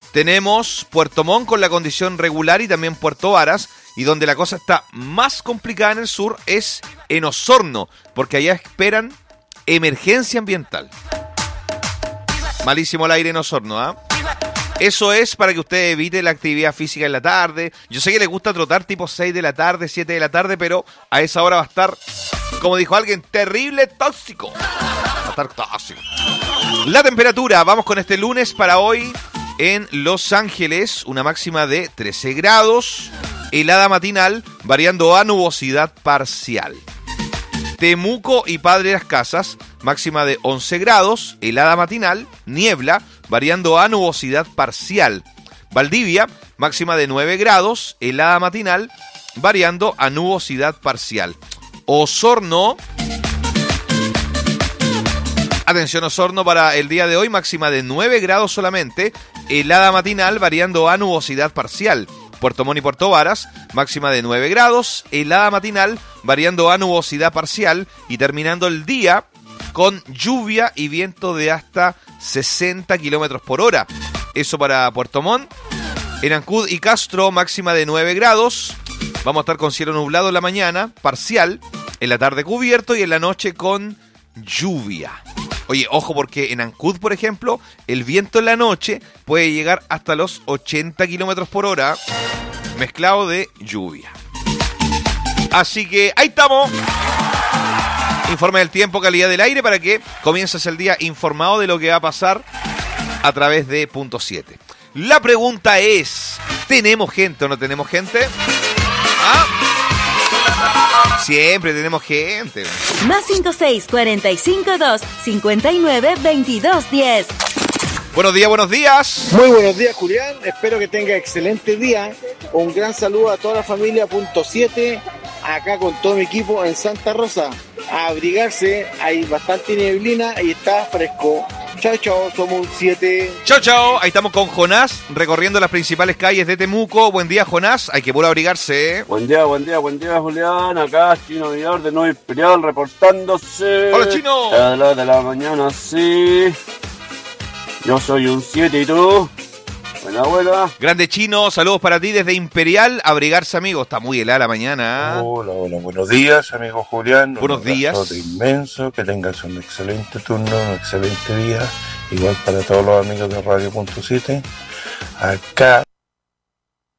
Tenemos Puerto Montt con la condición regular y también Puerto Varas. Y donde la cosa está más complicada en el sur es en Osorno, porque allá esperan emergencia ambiental. Malísimo el aire en Osorno, ¿ah? Eso es para que usted evite la actividad física en la tarde. Yo sé que le gusta trotar tipo 6 de la tarde, 7 de la tarde, pero a esa hora va a estar, como dijo alguien, terrible tóxico. Va a estar tóxico. La temperatura, vamos con este lunes para hoy en Los Ángeles, una máxima de 13 grados, helada matinal, variando a nubosidad parcial. Temuco y Padre Las Casas, máxima de 11 grados, helada matinal, niebla, variando a nubosidad parcial. Valdivia, máxima de 9 grados, helada matinal, variando a nubosidad parcial. Osorno, atención Osorno para el día de hoy, máxima de 9 grados solamente, helada matinal, variando a nubosidad parcial. Puerto Montt y Puerto Varas, máxima de 9 grados, helada matinal, variando a nubosidad parcial y terminando el día con lluvia y viento de hasta 60 kilómetros por hora. Eso para Puerto Montt. En Ancud y Castro, máxima de 9 grados. Vamos a estar con cielo nublado en la mañana, parcial, en la tarde cubierto y en la noche con lluvia. Oye, ojo porque en Ancud, por ejemplo, el viento en la noche puede llegar hasta los 80 kilómetros por hora, mezclado de lluvia. Así que ahí estamos. Informe del tiempo, calidad del aire, para que comiences el día informado de lo que va a pasar a través de Punto 7. La pregunta es, ¿tenemos gente o no tenemos gente? ¿Ah? Siempre tenemos gente. Más 56452-592210. Buenos días, buenos días. Muy buenos días, Julián. Espero que tenga excelente día. Un gran saludo a toda la familia Punto 7, acá con todo mi equipo en Santa Rosa. A abrigarse, hay bastante neblina y está fresco. Chao, chao, somos un 7. Chao, chao. Ahí estamos con Jonás, recorriendo las principales calles de Temuco. Buen día, Jonás. Hay que puro abrigarse, ¿eh? Buen día, Julián. Acá Chino Villar de Nuevo Imperial reportándose. Hola, Chino. A las de la mañana, sí. Yo soy un 7 y tú. Buena. Grande Chino, saludos para ti desde Imperial. Abrigarse, amigo. Está muy helada la mañana, ¿eh? Hola, buenos días, amigo Julián. Buenos días. Un abrazo inmenso, que tengas un excelente turno, un excelente día. Igual para todos los amigos de Radio Punto 7. Acá